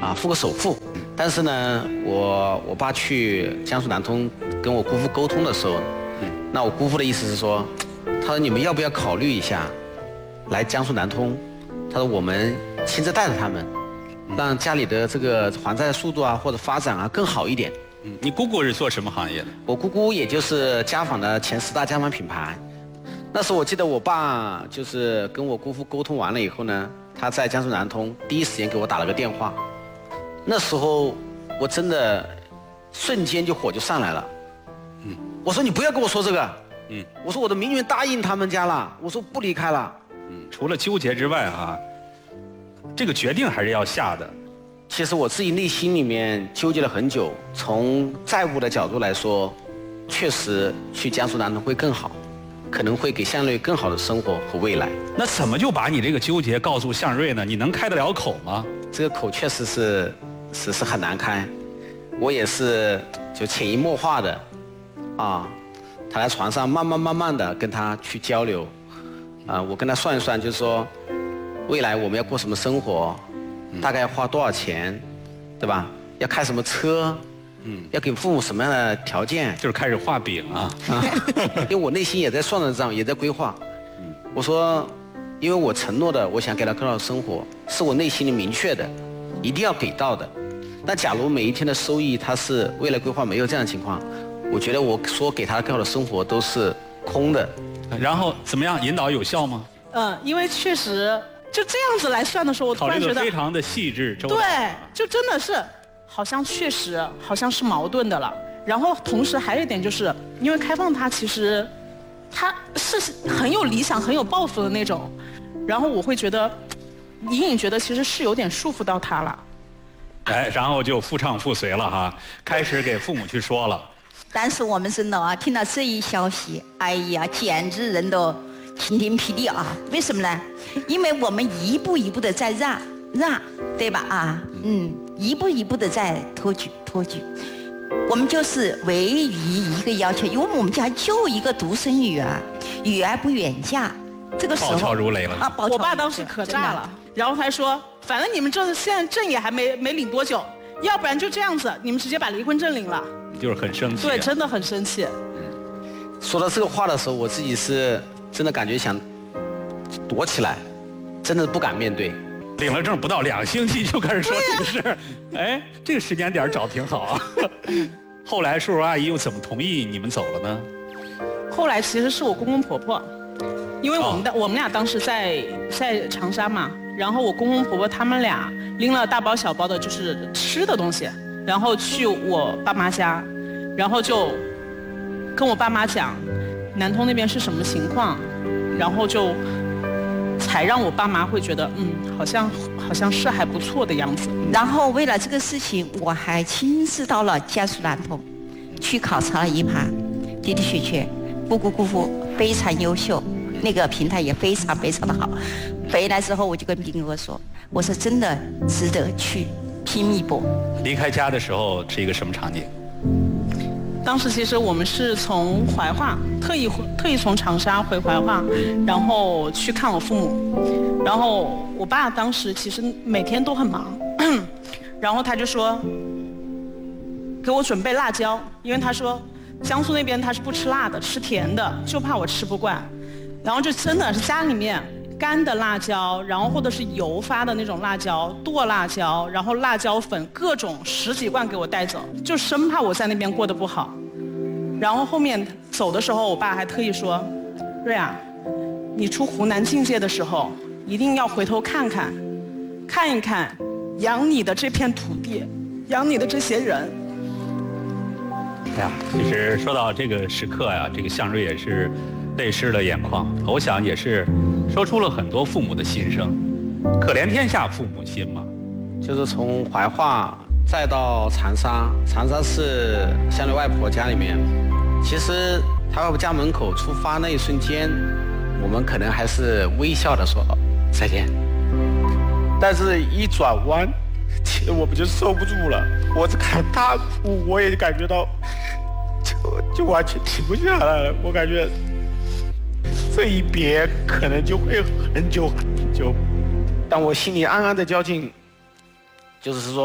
付个首付。但是呢，我爸去江苏南通跟我姑父沟通的时候，那我姑父的意思是说，他说你们要不要考虑一下来江苏南通？他说我们亲自带着他们，让家里的这个还债速度或者发展更好一点。 你姑姑是做什么行业的？ 我姑姑也就是家纺的前10大家纺品牌。那时候我记得我爸就是跟我姑父沟通完了以后呢，他在江苏南通第一时间给我打了个电话。那时候我真的瞬间就火就上来了。我说你不要跟我说这个。我说我都明确答应他们家了，我说不离开了。 除了纠结之外这个决定还是要下的。 其实我自己内心里面纠结了很久，从债务的角度来说，确实去江苏南通会更好，可能会给向瑞更好的生活和未来。 那怎么就把你这个纠结告诉向瑞呢？你能开得了口吗？ 这个口确实是很难开，我也是就潜移默化的他在床上慢慢的跟他去交流，我跟他算一算，就是说未来我们要过什么生活，大概要花多少钱，对吧？要开什么车，要给父母什么样的条件， 就是开始画饼因为我内心也在算着账，也在规划。我说，因为我承诺的，我想给他更好的生活，是我内心里明确的，一定要给到的。那假如每一天的收益，他是未来规划没有这样的情况，我觉得我说给他更好的生活都是空的。 然后怎么样引导有效吗？ 因为确实就这样子来算的时候，我突然觉得考虑得非常的细致周到。 对，就真的是好像确实好像是矛盾的了。然后同时还有一点就是，因为开放他其实他是很有理想、很有抱负的那种，然后我会觉得隐隐觉得其实是有点束缚到他了。 然后就夫唱妇随了开始给父母去说了。 但是我们真的听到这一消息，哎呀，简直人都晴天霹雳为什么呢？因为我们一步一步的在让，对吧一步一步的在托举。我们就是唯一一个要求，因为我们家就一个独生女儿，女儿不远嫁，这个时候暴跳如雷了我爸当时可炸了，然后他说，反正你们这现在证也还没领多久，要不然就这样子，你们直接把离婚证领了。 就是很生气。 对，真的很生气。 说到这个话的时候，我自己是真的感觉想躲起来，真的不敢面对。 领了证不到2星期就开始说这个事这个时间点找挺好后来叔叔阿姨又怎么同意你们走了呢？ 后来其实是我公公婆婆，因为我们俩当时在长沙嘛，然后我公公婆婆他们俩拎了大包小包的就是吃的东西，然后去我爸妈家，然后就跟我爸妈讲南通那边是什么情况，然后就才让我爸妈会觉得好像是还不错的样子。 然后为了这个事情，我还亲自到了江苏南通去考察了一盘，的确姑父非常优秀，那个平台也非常非常的好。回来之后我就跟斌哥说，我说真的值得去拼一波。 离开家的时候是一个什么场景？ 当时其实我们是从怀化特意从长沙回怀化，然后去看我父母。然后我爸当时其实每天都很忙，然后他就说给我准备辣椒，因为他说江苏那边他是不吃辣的，吃甜的，就怕我吃不惯。然后就真的是家里面干的辣椒，然后或者是油发的那种辣椒，剁辣椒，然后辣椒粉，各种10几罐给我带走，就生怕我在那边过得不好。然后后面走的时候，我爸还特意说，瑞啊，你出湖南境界的时候，一定要回头看一看，养你的这片土地，养你的这些人。 其实说到这个时刻这个向瑞也是泪湿了眼眶，我想也是说出了很多父母的心声，可怜天下父母心嘛。 就是从怀化再到长沙，长沙是向瑞外婆家里面。其实他外婆家门口出发那一瞬间，我们可能还是微笑的说再见，但是一转弯，其实我们就受不住了。我只看他哭，我也感觉到就完全停不下来了。我感觉这一别可能就会很久很久，但我心里暗暗的较劲，就是说